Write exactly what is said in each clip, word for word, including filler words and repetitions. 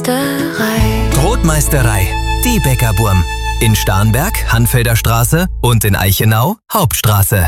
Brotmeisterei, die Bäckerburm. In Starnberg, Hanfelder Straße und in Eichenau, Hauptstraße.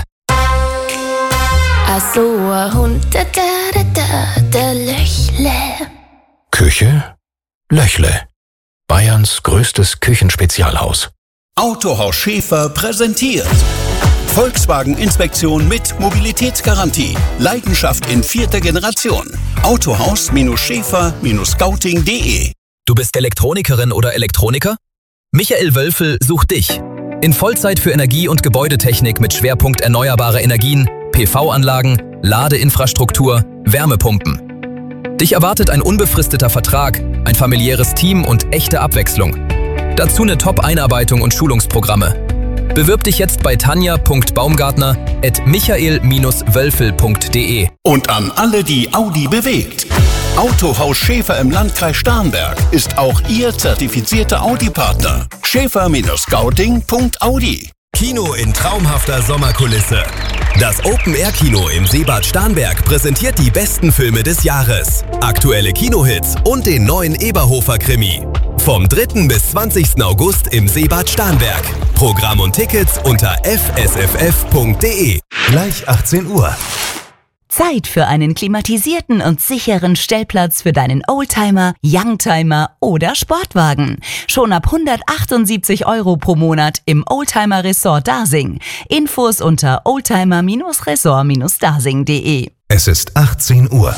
Also ein Hund, da, da, da, da, Löchle. Küche? Löchle. Bayerns größtes Küchenspezialhaus. Autohaus Schäfer präsentiert Volkswagen-Inspektion mit Mobilitätsgarantie. Leidenschaft in vierter Generation. Autohaus Schäfer Scouting punkt de. Du bist Elektronikerin oder Elektroniker? Michael Wölfel sucht dich. In Vollzeit für Energie- und Gebäudetechnik mit Schwerpunkt erneuerbare Energien, P V-Anlagen, Ladeinfrastruktur, Wärmepumpen. Dich erwartet ein unbefristeter Vertrag, ein familiäres Team und echte Abwechslung. Dazu eine Top-Einarbeitung und Schulungsprogramme. Bewirb dich jetzt bei tanja punkt baumgartner at michael wölfel punkt de. Und an alle, die Audi bewegt. Autohaus Schäfer im Landkreis Starnberg ist auch Ihr zertifizierter Audi-Partner. Schäfer Scouting punkt audi. Kino in traumhafter Sommerkulisse. Das Open-Air-Kino im Seebad Starnberg präsentiert die besten Filme des Jahres, aktuelle Kinohits und den neuen Eberhofer-Krimi. Vom dritten bis zwanzigsten August im Seebad Starnberg. Programm und Tickets unter f s f f punkt de. Gleich achtzehn Uhr. Zeit für einen klimatisierten und sicheren Stellplatz für deinen Oldtimer, Youngtimer oder Sportwagen. Schon ab hundertachtundsiebzig Euro pro Monat im Oldtimer Resort Dasing. Infos unter oldtimer Resort dasing punkt de. Es ist achtzehn Uhr.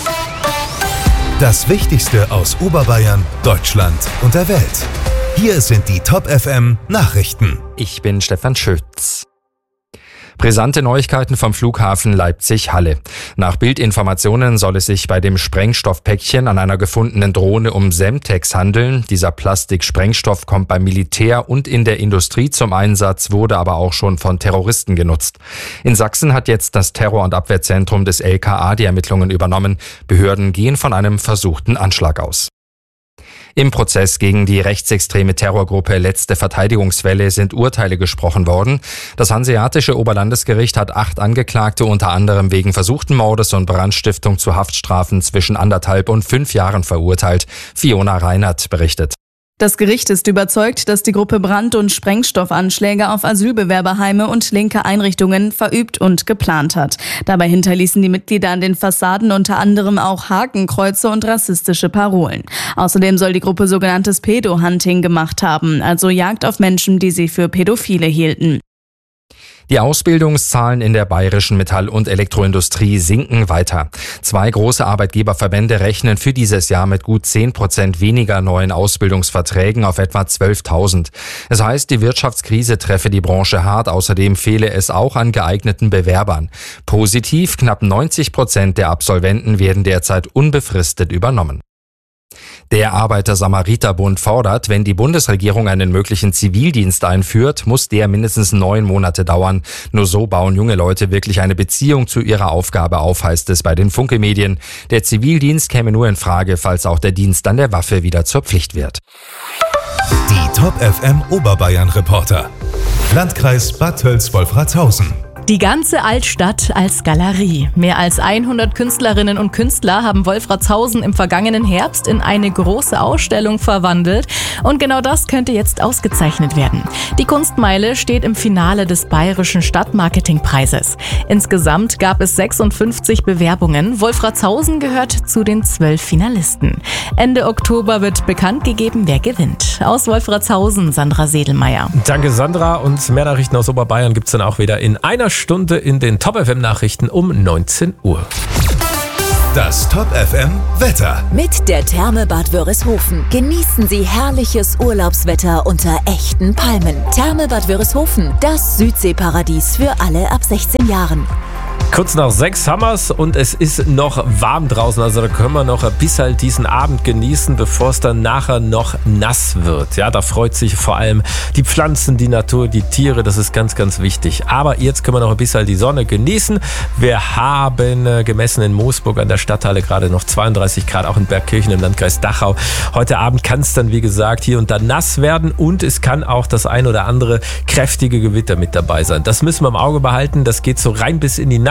Das Wichtigste aus Oberbayern, Deutschland und der Welt. Hier sind die Top F M Nachrichten. Ich bin Stefan Schütz. Brisante Neuigkeiten vom Flughafen Leipzig-Halle. Nach Bildinformationen soll es sich bei dem Sprengstoffpäckchen an einer gefundenen Drohne um Semtex handeln. Dieser Plastiksprengstoff kommt beim Militär und in der Industrie zum Einsatz, wurde aber auch schon von Terroristen genutzt. In Sachsen hat jetzt das Terror- und Abwehrzentrum des L K A die Ermittlungen übernommen. Behörden gehen von einem versuchten Anschlag aus. Im Prozess gegen die rechtsextreme Terrorgruppe Letzte Verteidigungswelle sind Urteile gesprochen worden. Das Hanseatische Oberlandesgericht hat acht Angeklagte unter anderem wegen versuchten Mordes und Brandstiftung zu Haftstrafen zwischen anderthalb und fünf Jahren verurteilt. Fiona Reinhardt berichtet. Das Gericht ist überzeugt, dass die Gruppe Brand- und Sprengstoffanschläge auf Asylbewerberheime und linke Einrichtungen verübt und geplant hat. Dabei hinterließen die Mitglieder an den Fassaden unter anderem auch Hakenkreuze und rassistische Parolen. Außerdem soll die Gruppe sogenanntes Pedo-Hunting gemacht haben, also Jagd auf Menschen, die sie für Pädophile hielten. Die Ausbildungszahlen in der bayerischen Metall- und Elektroindustrie sinken weiter. Zwei große Arbeitgeberverbände rechnen für dieses Jahr mit gut zehn Prozent weniger neuen Ausbildungsverträgen auf etwa zwölftausend. Es heißt, die Wirtschaftskrise treffe die Branche hart, außerdem fehle es auch an geeigneten Bewerbern. Positiv, knapp neunzig Prozent der Absolventen werden derzeit unbefristet übernommen. Der Arbeiter-Samariter-Bund fordert, wenn die Bundesregierung einen möglichen Zivildienst einführt, muss der mindestens neun Monate dauern. Nur so bauen junge Leute wirklich eine Beziehung zu ihrer Aufgabe auf, heißt es bei den Funke-Medien. Der Zivildienst käme nur in Frage, falls auch der Dienst an der Waffe wieder zur Pflicht wird. Die Top F M Oberbayern-Reporter. Landkreis Bad Tölz-Wolfratshausen. Die ganze Altstadt als Galerie. Mehr als hundert Künstlerinnen und Künstler haben Wolfratshausen im vergangenen Herbst in eine große Ausstellung verwandelt. Und genau das könnte jetzt ausgezeichnet werden. Die Kunstmeile steht im Finale des Bayerischen Stadtmarketingpreises. Insgesamt gab es sechsundfünfzig Bewerbungen. Wolfratshausen gehört zu den zwölf Finalisten. Ende Oktober wird bekannt gegeben, wer gewinnt. Aus Wolfratshausen, Sandra Sedelmeier. Danke, Sandra. Und mehr Nachrichten aus Oberbayern gibt es dann auch wieder in einer Stunde in den Top F M Nachrichten um neunzehn Uhr. Das Top F M Wetter. Mit der Therme Bad Wörishofen genießen Sie herrliches Urlaubswetter unter echten Palmen. Therme Bad Wörishofen, das Südseeparadies für alle ab sechzehn Jahren. Kurz nach sechs haben wir's und es ist noch warm draußen, also da können wir noch bis halt diesen Abend genießen, bevor es dann nachher noch nass wird. Ja, da freut sich vor allem die Pflanzen, die Natur, die Tiere, das ist ganz, ganz wichtig. Aber jetzt können wir noch bis halt die Sonne genießen. Wir haben äh, gemessen in Moosburg an der Stadthalle gerade noch zweiunddreißig Grad, auch in Bergkirchen im Landkreis Dachau. Heute Abend kann es dann, wie gesagt, hier und da nass werden und es kann auch das ein oder andere kräftige Gewitter mit dabei sein. Das müssen wir im Auge behalten, das geht so rein bis in die Nacht.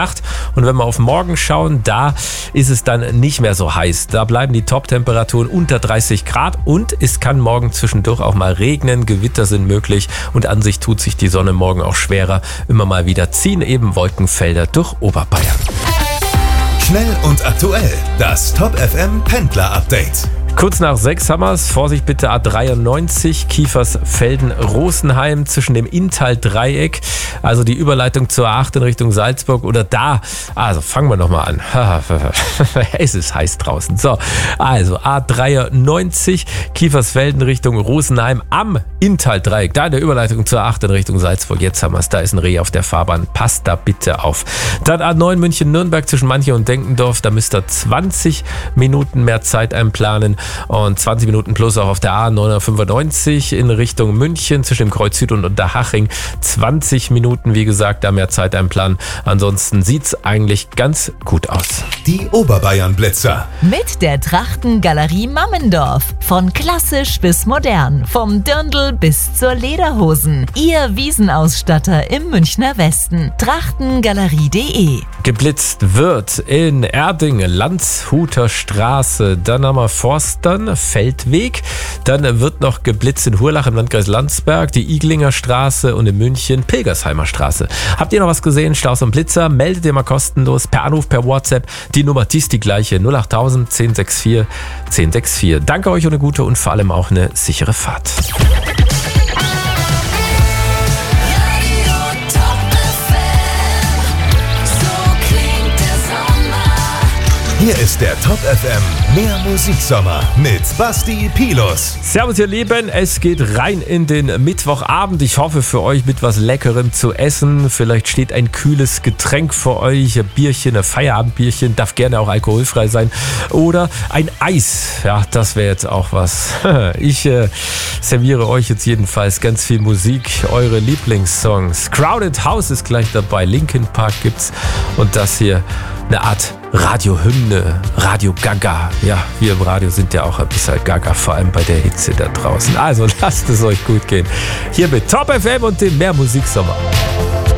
Nacht. Und wenn wir auf morgen schauen, da ist es dann nicht mehr so heiß. Da bleiben die Top-Temperaturen unter dreißig Grad und es kann morgen zwischendurch auch mal regnen. Gewitter sind möglich und an sich tut sich die Sonne morgen auch schwerer. Immer mal wieder ziehen eben Wolkenfelder durch Oberbayern. Schnell und aktuell, das Top F M Pendler-Update. Kurz nach sechs haben wir's. Vorsicht bitte, A dreiundneunzig, Kiefersfelden-Rosenheim zwischen dem Inntal-Dreieck. Also die Überleitung zur A acht in Richtung Salzburg oder da. Also fangen wir nochmal an. Es ist heiß draußen. So, also A dreiundneunzig, Kiefersfelden Richtung Rosenheim am Inntal-Dreieck. Da in der Überleitung zur A acht in Richtung Salzburg. Jetzt haben wir's. Da ist ein Reh auf der Fahrbahn. Passt da bitte auf. Dann A neun München-Nürnberg zwischen Manche und Denkendorf. Da müsst ihr zwanzig Minuten mehr Zeit einplanen. Und zwanzig Minuten plus auch auf der A neunhundertfünfundneunzig in Richtung München zwischen dem Kreuz Süd und Unterhaching. zwanzig Minuten, wie gesagt, da mehr Zeit einplanen. Ansonsten sieht's eigentlich ganz gut aus. Die Oberbayern-Blitzer. Mit der Trachtengalerie Mammendorf. Von klassisch bis modern. Vom Dirndl bis zur Lederhosen. Ihr Wiesenausstatter im Münchner Westen. trachtengalerie punkt de. Geblitzt wird in Erding, Landshuter Straße. Dann haben wir Forstern, Feldweg. Dann wird noch geblitzt in Hurlach im Landkreis Landsberg, die Iglinger Straße und in München Pilgersheimer Straße. Habt ihr noch was gesehen? Staus und Blitzer? Meldet ihr mal kostenlos per Anruf, per WhatsApp. Die Nummer, die ist die gleiche. null acht null null eins sechs vier eins sechs vier. Danke euch und eine gute und vor allem auch eine sichere Fahrt. Hier ist der Top F M Mehr Musiksommer mit Basti Pilus. Servus ihr Lieben, es geht rein in den Mittwochabend. Ich hoffe für euch mit was Leckerem zu essen. Vielleicht steht ein kühles Getränk vor euch, ein Bierchen, ein Feierabendbierchen, darf gerne auch alkoholfrei sein. Oder ein Eis, ja, das wäre jetzt auch was. Ich äh, serviere euch jetzt jedenfalls ganz viel Musik, eure Lieblingssongs. Crowded House ist gleich dabei, Linkin Park gibt's und das hier eine Art Radiohymne, Radio Gaga. Ja, wir im Radio sind ja auch ein bisschen Gaga, vor allem bei der Hitze da draußen. Also lasst es euch gut gehen. Hier mit Top F M und dem Mehr Musiksommer.